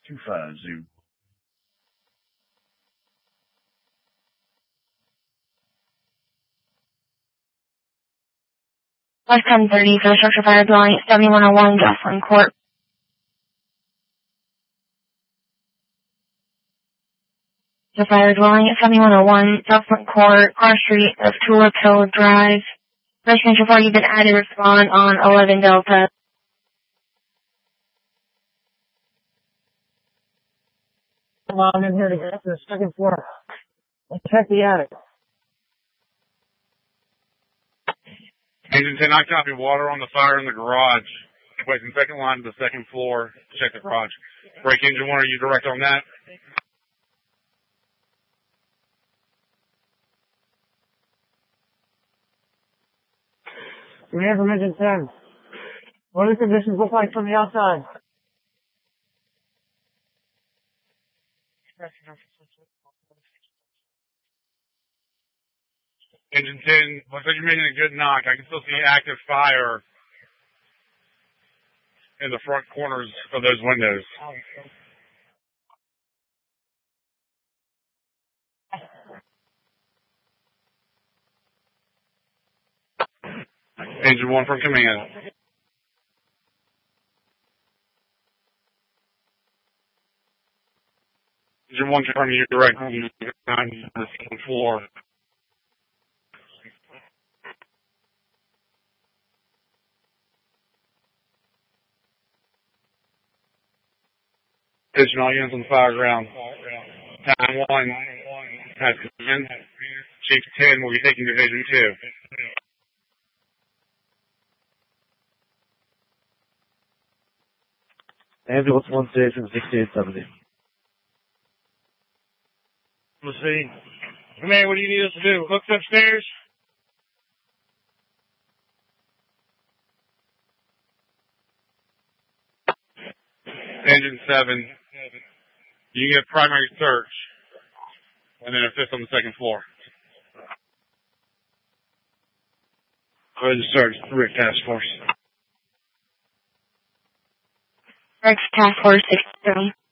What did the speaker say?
25 Plus 1030 for the structure fire dwelling at 7101 Jocelyn Court. The fire dwelling at 7101 Jocelyn Court, Car Street of Tulip Hill Drive. Residential 4, you've been added. Respond on 11 Delta. I'm in here to get up to the second floor. Let's check the attic. Engine 10, I copy water on the fire in the garage. Placing second line to the second floor. Check the garage. Break engine 1, are you direct on that? We have from engine 10. What do the conditions look like from the outside? Engine 10, looks like you're making a good knock. I can still see active fire in the front corners of those windows. Engine 1 from command. Engine 1 confirming you direct on the second floor. Attention all units on the fire ground. Time 1 has command. Chief 10 will be taking Division 2. Ambulance 1 station 6870. Let's see. Command, what do you need us to do? Hooks upstairs? Engine 7. You can get primary search and then assist on the second floor. Go ahead and search Rick Task Force. Rick Task Force 63.